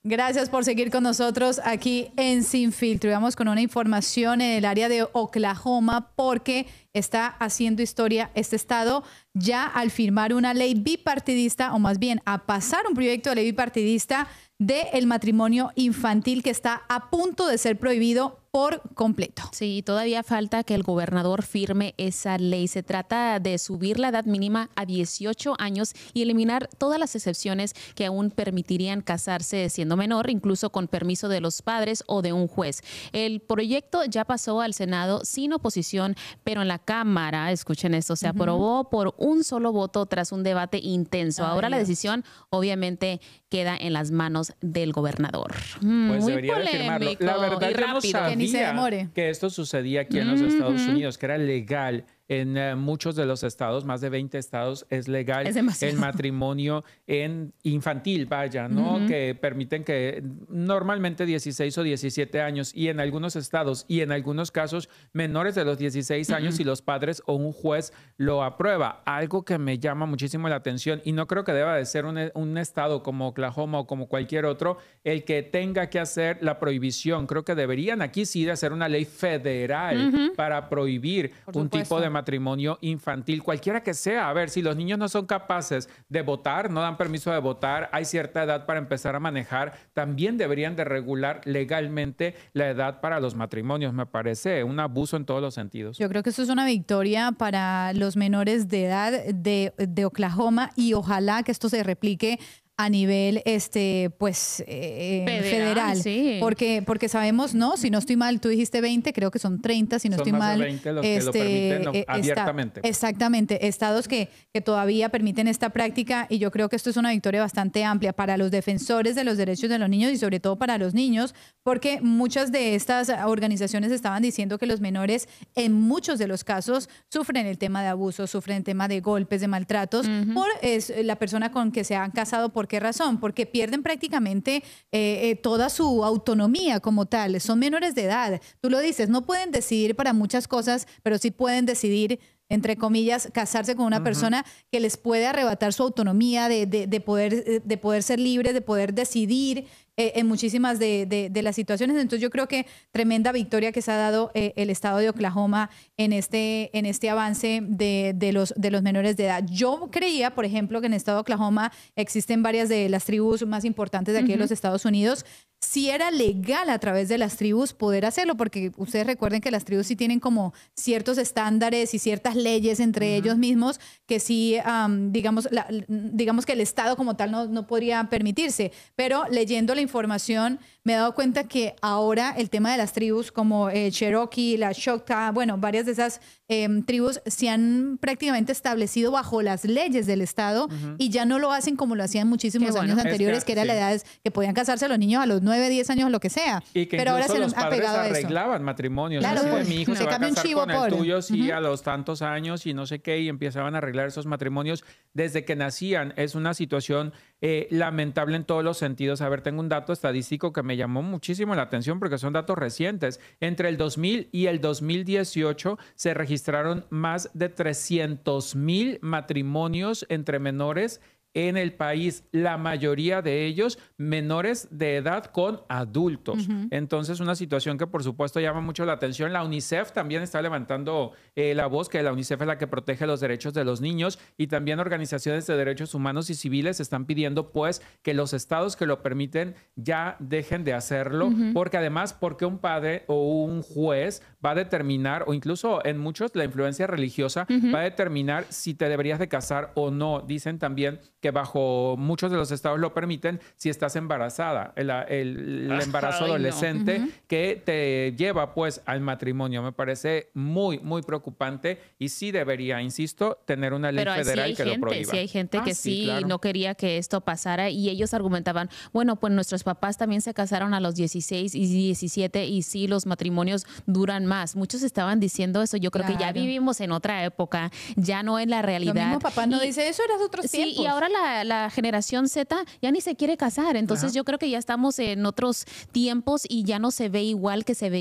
Gracias por seguir con nosotros aquí en Sin Filtro. Y vamos con una información en el área de Oklahoma porque está haciendo historia este estado ya al firmar una ley bipartidista, o más bien a pasar un proyecto de ley bipartidista del matrimonio infantil que está a punto de ser prohibido por completo. Sí, todavía falta que el gobernador firme esa ley. Se trata de subir la edad mínima a 18 años y eliminar todas las excepciones que aún permitirían casarse siendo menor, incluso con permiso de los padres o de un juez. El proyecto ya pasó al Senado sin oposición, pero en la Cámara, escuchen esto, se aprobó por un solo voto tras un debate intenso. Ahora la decisión obviamente queda en las manos del gobernador. Pues Muy debería de firmarlo. polémico La verdad, y yo no rápido. Que ni se demore. que esto sucedía aquí en los Estados Unidos, que era legal. En muchos de los estados, más de 20 estados, es legal el matrimonio infantil, vaya, ¿no? Que permiten que normalmente 16 o 17 años y en algunos estados y en algunos casos menores de los 16 años si los padres o un juez lo aprueba. Algo que me llama muchísimo la atención y no creo que deba de ser un estado como Oklahoma o como cualquier otro el que tenga que hacer la prohibición. Creo que deberían aquí sí de hacer una ley federal para prohibir un tipo de matrimonio infantil, cualquiera que sea. A ver, si los niños no son capaces de votar, no dan permiso de votar, hay cierta edad para empezar a manejar, también deberían de regular legalmente la edad para los matrimonios. Me parece un abuso en todos los sentidos. Yo creo que eso es una victoria para los menores de edad de Oklahoma y ojalá que esto se replique a nivel federal. Sí. Porque sabemos, no, si no estoy mal, tú dijiste 20, creo que son 30, si no son estoy más mal. de 20 los que lo permiten abiertamente. Exactamente, estados que todavía permiten esta práctica y yo creo que esto es una victoria bastante amplia para los defensores de los derechos de los niños y sobre todo para los niños, porque muchas de estas organizaciones estaban diciendo que los menores en muchos de los casos sufren el tema de abuso, sufren el tema de golpes, de maltratos por la persona con que se han casado. ¿Por qué razón? Porque pierden prácticamente toda su autonomía como tal. Son menores de edad. Tú lo dices, no pueden decidir para muchas cosas, pero sí pueden decidir, entre comillas, casarse con una persona que les puede arrebatar su autonomía de poder ser libres, de poder decidir en muchísimas de las situaciones. Entonces yo creo que tremenda victoria que se ha dado el estado de Oklahoma en este avance de los menores de edad. Yo creía, por ejemplo, que en el estado de Oklahoma existen varias de las tribus más importantes de aquí de los Estados Unidos. Si era legal a través de las tribus poder hacerlo, porque ustedes recuerden que las tribus sí tienen como ciertos estándares y ciertas leyes entre ellos mismos que sí, digamos que el Estado como tal no podría permitirse. Pero leyendo la información me he dado cuenta que ahora el tema de las tribus como Cherokee, la Choctaw, bueno, varias de esas tribus se han prácticamente establecido bajo las leyes del Estado y ya no lo hacen como lo hacían muchísimos años anteriores, que era la edad que podían casarse los niños a los 9, 10 años, lo que sea. Y que pero ahora se los ha padres pegado a eso. arreglaban matrimonios. Claro, no sé, mi hijo se va a casar con el tuyo, sí, a los tantos años y no sé qué, y empezaban a arreglar esos matrimonios desde que nacían. Es una situación lamentable en todos los sentidos. A ver, tengo un dato estadístico que me llamó muchísimo la atención porque son datos recientes. Entre el 2000 y el 2018 se registraron más de 300,000 matrimonios entre menores en el país, la mayoría de ellos menores de edad con adultos. Entonces, una situación que por supuesto llama mucho la atención. La UNICEF también está levantando la voz, que la UNICEF es la que protege los derechos de los niños, y también organizaciones de derechos humanos y civiles están pidiendo pues que los estados que lo permiten ya dejen de hacerlo, porque además, porque un padre o un juez va a determinar, o incluso en muchos la influencia religiosa va a determinar si te deberías de casar o no. Dicen también que bajo muchos de los estados lo permiten si estás embarazada, el embarazo adolescente que te lleva pues al matrimonio. Me parece muy, muy preocupante y sí debería, insisto, tener una ley federal que lo prohíba. Sí hay gente que sí claro, no quería que esto pasara y ellos argumentaban, bueno, pues nuestros papás también se casaron a los 16 y 17 y sí, los matrimonios duran más. Muchos estaban diciendo eso. Yo creo que ya vivimos en otra época, ya no en la realidad. Lo mismo papá no dice eso, eran otros tiempos. Sí, y ahora la generación Z ya ni se quiere casar. Entonces yo creo que ya estamos en otros tiempos y ya no se ve igual que se veía